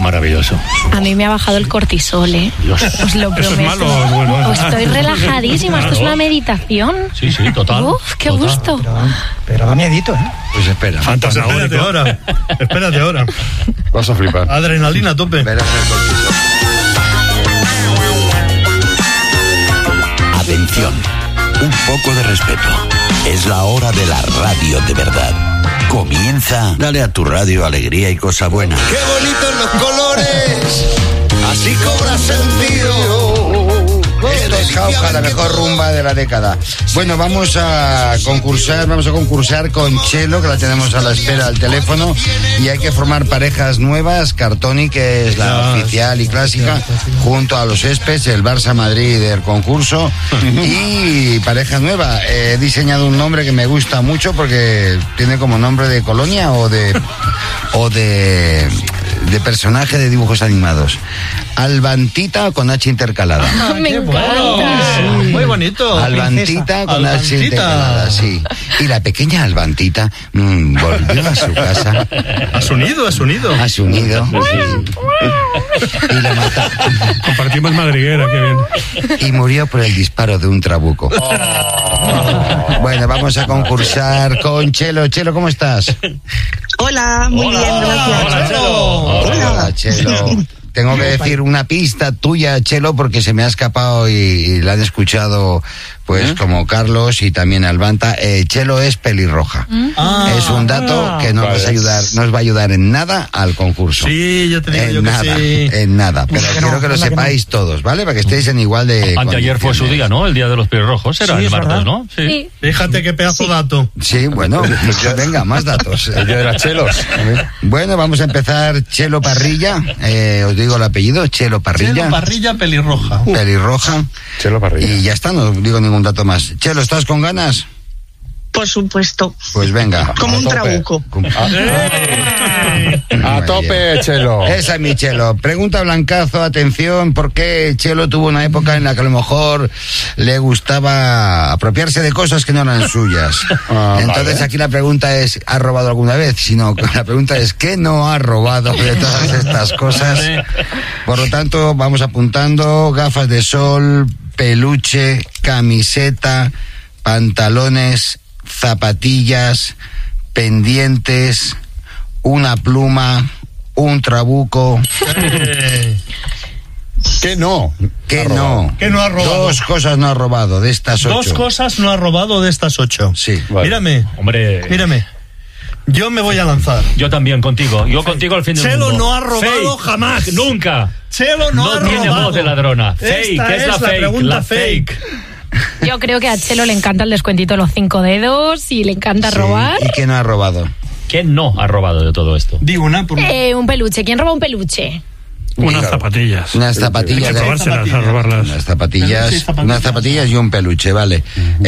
Maravilloso. A mí me ha bajado el cortisol, ¿eh? Dios. Os lo prometo. Eso es malo o es bueno. Estoy relajadísima, Claro. esto es una meditación. Sí, total. Uf, qué Total. gusto. Pero da miedito, ¿eh? Pues espera. Pues espérate ahora. Vas a flipar. Adrenalina a tope. Verás el cortisol. Atención, un poco de respeto. Es la hora de la radio de verdad. Comienza. Dale a tu radio alegría y cosa buena. ¡Qué bonitos los colores! Así cobra sentido. Esto es Jauja, la mejor rumba de la década. Bueno, vamos a concursar con Chelo, que la tenemos a la espera al teléfono, y hay que formar parejas nuevas. Cartoni, que es la oficial y clásica, junto a los Espes, el Barça Madrid del concurso, y pareja nueva. He diseñado un nombre que me gusta mucho porque tiene como nombre de colonia o de personaje de dibujos animados. Albantita con H intercalada. Me encanta. Sí. Muy bonito. Albantita con H Albantita. intercalada, sí. Y la pequeña Albantita volvió a su casa. A su nido. A su nido. Y la mataron. Compartimos madriguera, qué bien. Y murió por el disparo de un trabuco. Bueno, vamos a concursar con Chelo. Chelo, ¿cómo estás? Hola, muy bien, gracias. Hola, Chelo. Hola, Chelo. Tengo que decir una pista tuya, Chelo, porque se me ha escapado y la han escuchado, pues, como Carlos y también Albanta. Chelo es pelirroja. Es un dato que nos va a ayudar en nada al concurso. Sí, yo te digo yo que sí. En nada. Pero quiero que lo sepáis todos, ¿vale? Para que estéis en igual de Anteayer fue su condiciones. día, ¿no? El día de los pelirrojos. Era Sí, el es martes, verdad. ¿no? Sí. Fíjate qué pedazo dato. Sí, bueno, pues venga, más datos. El día de las chelos. Bueno, vamos a empezar. Chelo Parrilla, os digo el apellido, Chelo Parrilla. Chelo Parrilla pelirroja. Pelirroja. Chelo Parrilla. Y ya está, no digo ningún dato más. Chelo, ¿estás con ganas? Por supuesto, Pues venga. como un tope. trabuco. A tope, Chelo. Esa es mi Chelo. Pregunta Blancazo, atención, ¿por qué Chelo tuvo una época en la que a lo mejor le gustaba apropiarse de cosas que no eran suyas? Entonces vale. aquí la pregunta es, ¿ha robado alguna vez? Sino la pregunta es, ¿qué no ha robado de todas estas cosas? Por lo tanto, vamos apuntando: gafas de sol, peluche, camiseta, pantalones, zapatillas, pendientes, una pluma, un trabuco. ¿Qué no? ¿Qué Ha robado. no? ¿Qué no ha robado? Dos cosas no ha robado de estas 8. Dos cosas no ha robado de estas 8. Sí. Vale. Mírame. Yo me voy a lanzar. Yo también contigo. Yo contigo al fin del Chelo mundo. no ha robado Fake. jamás. Nunca. Chelo no ha tiene robado. voz de ladrona. Fake. Esta es la fake. pregunta La fake. Yo creo que a Chelo le encanta el descuentito de los 5 dedos y le encanta robar. ¿Y qué no ha robado? ¿Quién no ha robado de todo esto? Digo una por Un peluche. ¿Quién roba un peluche? Unas zapatillas. Unas zapatillas. Hay que probárselas a robarlas. Unas zapatillas, Peluche y zapatillas. unas zapatillas y un peluche, vale.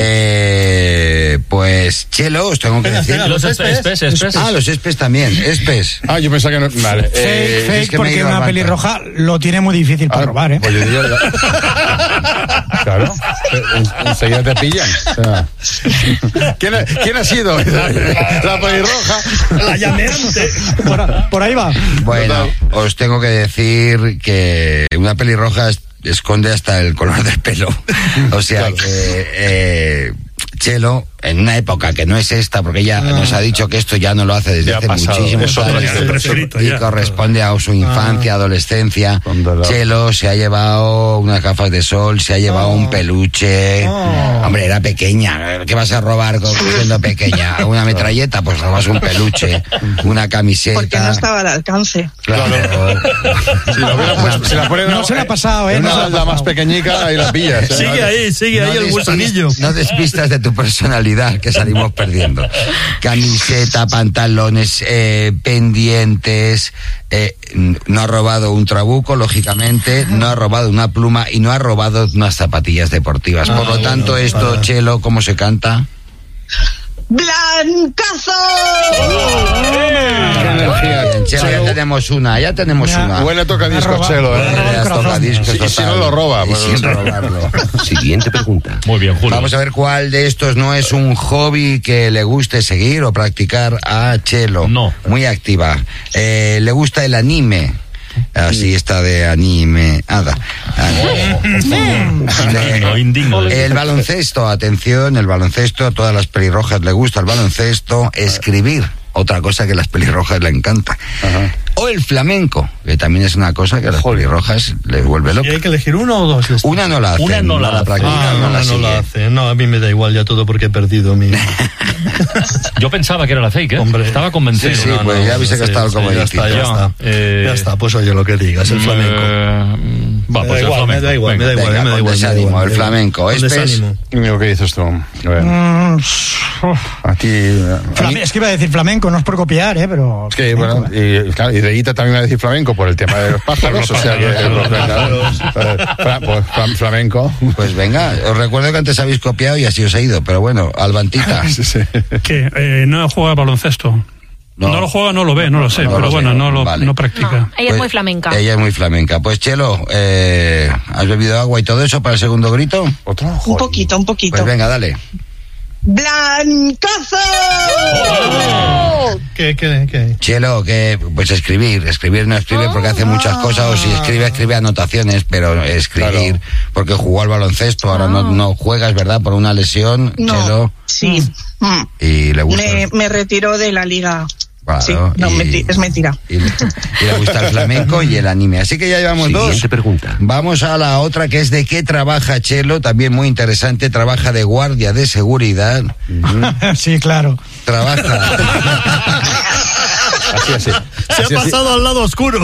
Pues Chelo, os tengo que Espera, decir. espera, Los espes. Ah, los espes también, espes. Ah, yo pensaba que no. Vale. Fake, que me he porque ido una al pelirroja lo tiene muy difícil para robar, ¿eh? Pues yo diría. Claro. Enseguida te pillan. O sea, ¿Quién ha sido? La pelirroja. la llamé. Por ahí va. Bueno, os tengo que decir que una pelirroja esconde hasta el color del pelo. O sea Claro. que Chelo, en una época que no es esta, porque ella nos ha dicho que esto ya no lo hace desde Ya hace ha pasado. muchísimos Eso años, ya es prescrito, y ya. corresponde a su infancia, adolescencia. Con dolor. Chelo se ha llevado unas gafas de sol, se ha llevado un peluche. Hombre, era pequeña. ¿Qué vas a robar siendo pequeña? ¿Una metralleta? Pues robas un peluche, una camiseta. Porque no estaba al alcance. Claro. Si la hubiera puesto- si la ponen No se le ha pasado, ¿eh? No se le Una ha la más pasado. pequeñica, ahí la pillas. Sigue ahí el gusanillo. No despistas de tu personalidad, que salimos perdiendo. Camiseta, pantalones, pendientes. No ha robado un trabuco, lógicamente. No ha robado una pluma y no ha robado unas zapatillas deportivas. Por lo tanto, esto, Chelo, ¿cómo se canta? ¡Blancazo! Qué energía. Bien, Chelo, ya tenemos una. Huele a tocadiscos, Chelo, Ya toca discos, Y si total. no lo roba, Y pues, sin robarlo. Siguiente pregunta. Muy bien, Julio. Vamos a ver cuál de estos no es un hobby que le guste seguir o practicar a Chelo. No. Muy activa. Le gusta el anime. Así está de animada. El baloncesto, atención, el baloncesto, a todas las pelirrojas le gusta el baloncesto, escribir. Otra cosa que a las pelirrojas le encanta. Ajá. O el flamenco, que también es una cosa que a las pelirrojas les vuelve loco. ¿Y hay que elegir uno o dos? Una no la hace. Una no la hace. practica, No la hace. No, a mí me da igual ya todo porque he perdido mi... Yo pensaba que era la fake, ¿eh? Hombre. Estaba convencido. Sí, pues ya habéis gastado como ya está, ya está, pues oye lo que digas, el flamenco. Va, pues el flamenco. Me da igual, Venga, con desánimo, el flamenco. Con Espes. desánimo. ¿Qué dices tú? A ver. A ti... Es que iba a decir flamenco, no es por copiar, pero... Es que, bueno, y Reguita también va a decir flamenco por el tema de los pájaros, o sea que... Flamenco. Pues venga, os recuerdo que antes habéis copiado y así os ha ido, pero bueno, Albantita. Sí. ¿Qué? ¿No juega baloncesto? No lo juega, no lo ve, no lo sé, no pero lo bueno, sé. no No, practica. ella es muy flamenca. Ella es muy flamenca. Pues Chelo, ¿has bebido agua y todo eso para el segundo grito? ¿Otro? Un poquito. Pues venga, dale. ¡Blancazo! ¿Qué? Chelo, que pues escribir no escribe porque hace muchas cosas, o si escribe anotaciones, pero escribir, Claro. porque jugó al baloncesto, ahora no juegas, ¿verdad? Por una lesión, No, Chelo, sí. y le gusta. Me retiró de la liga. Claro, Sí, no, es mentira. Y le gusta el flamenco y el anime. Así que ya llevamos dos. Siguiente pregunta. Vamos a la otra, que es de qué trabaja Chelo, también muy interesante. Trabaja de guardia de seguridad. Sí, claro. Trabaja. Así. Se ha pasado al lado oscuro.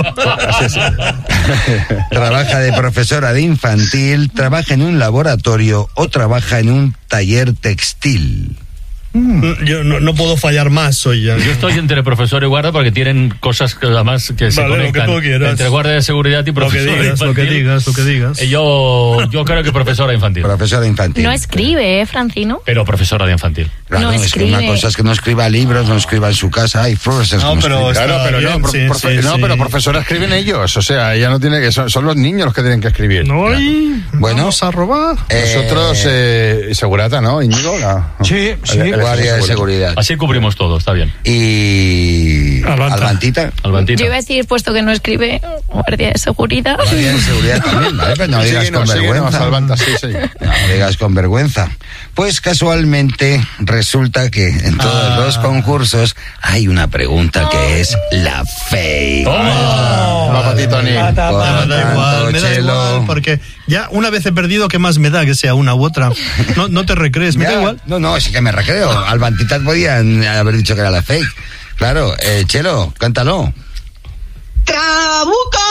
Trabaja de profesora de infantil, trabaja en un laboratorio o trabaja en un taller textil. Yo no puedo fallar más, soy ya. Yo estoy entre profesor y guardia porque tienen cosas que además que se Vale, lo que conectan tú quieras. entre guardia de seguridad y Lo que profesor digas, lo que infantil. digas. Yo creo que profesora infantil. Profesora infantil. No escribe, Francino. Pero profesora de infantil. Claro, no es que escribe. una cosa es que no escriba libros, no escriba en su casa, hay profesores que No, no pero escriben. Claro, pero bien, no, sí, pero profesora escriben ellos, o sea, ella no tiene que, son los niños los que tienen que escribir. Bueno, vamos a robar. Nosotros, segurata, ¿no, Íñigo? Sí. guardia de seguridad. Así cubrimos todo, está bien. Y Albantita. Yo iba a decir, puesto que no escribe, guardia de seguridad. Guardia de seguridad también, ¿vale? Pero no digas con vergüenza. Albanta, sí. No digas con vergüenza. Pues casualmente resulta que en todos los concursos hay una pregunta que es la fake. Va para ti, Tony. Me da igual, porque ya una vez he perdido, ¿qué más me da que sea una u otra? No te recrees, me da igual. No, sí que me recreo. Albantitas podían haber dicho que era la fake. Claro, Chelo, cántalo. ¡Trabuco!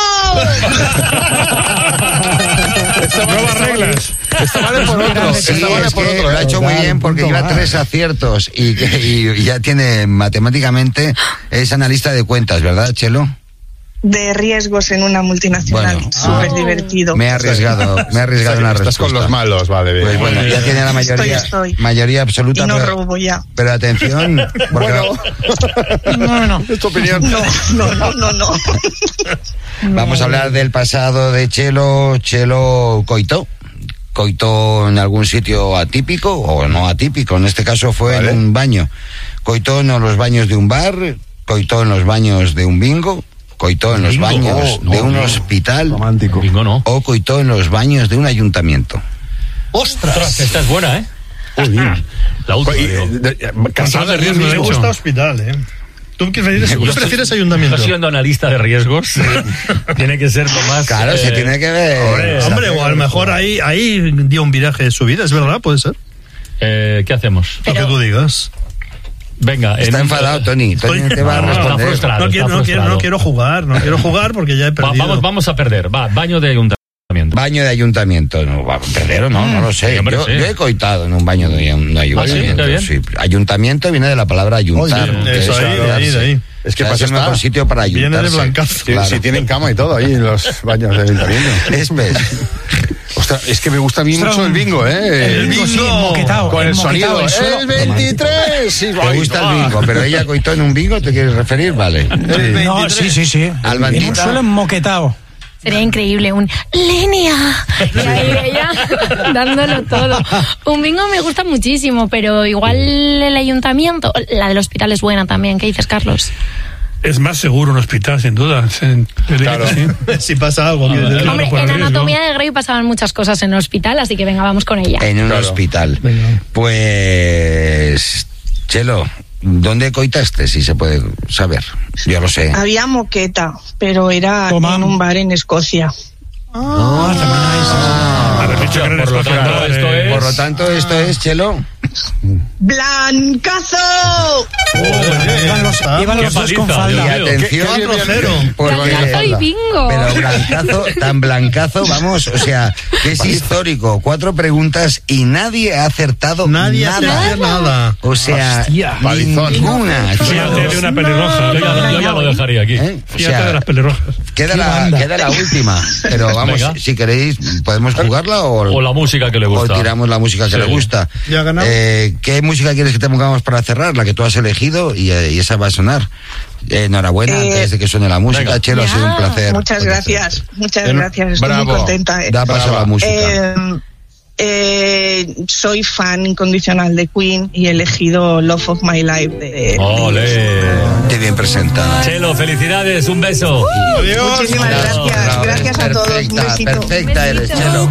Nuevas reglas. Esta vale por otro. Sí, Esta vale es por que otro. lo ha hecho muy bien porque lleva 3 aciertos y ya tiene matemáticamente, es analista de cuentas, ¿verdad, Chelo? De riesgos en una multinacional. Bueno. Súper divertido. Me he arriesgado en la respuesta. Estás con los malos, vale. Bien. Pues bueno, ya tiene la mayoría, Estoy. mayoría absoluta. Y no pero, robo ya. pero atención, porque No. Es tu opinión. No. vamos a hablar del pasado de Chelo. Chelo coitó en algún sitio atípico o no atípico, en este caso fue en un baño. Coitó en los baños de un bar, coitó en los baños de un bingo, coitó en los baños de un hospital, Romántico. Bingo no. o coitó en los baños de un ayuntamiento. Ostras, esta es buena, ¿eh? La última. digo. Casado de riesgo, Me de gusta hecho. hospital, ¿Tú prefieres ayuntamiento? Yo siendo analista de riesgos, tiene que ser lo más... Claro, se tiene que ver. Hombre, o a lo mejor ahí dio un viraje de su vida, ¿es verdad? ¿Puede ser? ¿Qué hacemos? Lo que tú digas. Venga. Está enfadado, Tony. Tony te va a No, está responder. frustrado. No quiero jugar porque ya he perdido. Vamos a perder. Va, baño de ayuntamiento. Baño de ayuntamiento, no, va a perder o no lo sé. Sí, hombre, yo sí. he coitado en un baño de un ayuntamiento. ¿Ah, sí? Sí. Ayuntamiento viene de la palabra ayuntar. Oye, que eso es ahí, ayudarse. de ahí. Es que O sea, para es eso el mejor está. sitio para ayuntarse. Viene de blancazo. Claro. Si tienen cama y todo ahí en los baños del ayuntamiento. Espes. Ostras, es que me gusta a mí mucho el bingo, ¿eh? El bingo, sí, moquetao. Con el sonido. moquetao, suelo. ¡El 23! Sí, ¿Te gusta el bingo? ¿Pero ella coitó en un bingo? ¿Te quieres referir? Vale. No, sí. Albantita. En un suelo moquetao. Sería increíble un línea. Y ahí ella dándolo todo. Un bingo me gusta muchísimo, pero igual el ayuntamiento, la del hospital es buena también. ¿Qué dices, Carlos? Es más seguro un hospital, sin duda. Claro. Sí. Si pasa algo. Hombre, en Anatomía de Grey pasaban muchas cosas en el hospital, así que venga, vamos con ella. En un hospital. Venga. Pues, Chelo, ¿dónde coitaste, si se puede saber? Yo lo sé. Había moqueta, pero era en un bar en Escocia. Por lo tanto, esto es, Chelo. ¡Blancazo! Iban los dos con Y falda. atención, Blancazo y bingo. pero blancazo, tan blancazo, vamos, o sea, que es histórico. 4 preguntas y nadie ha acertado nada. O sea, Hostia. ninguna. Fíjate de una pelirroja. Yo ya lo dejaría aquí. O Fíjate sea, de las pelirrojas. queda la última, pero vamos, Venga. si queréis, podemos jugarla O la música que le o gusta. tiramos la música que Sí. le gusta. Ya ganamos. ¿Qué música quieres que te pongamos para cerrar? La que tú has elegido y esa va a sonar. Enhorabuena, antes de que suene la música. Venga. Chelo, ha sido un placer. Muchas gracias. Muchas Bueno, gracias. Estoy bravo. muy contenta. Da paso a la música. Soy fan incondicional de Queen y he elegido Love of My Life de Ole. Qué bien presentada. Chelo, felicidades, un beso. Adiós. Muchísimas gracias. Gracias a todos. Un Perfecta, besito. perfecta eres, Chelo.